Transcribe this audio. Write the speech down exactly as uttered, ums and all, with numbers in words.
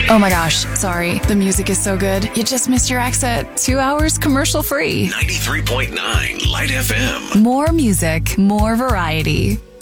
Oh my gosh, sorry. The music is so good. You just missed your exit. Two hours commercial free. ninety-three point nine Light F M. More music, more variety.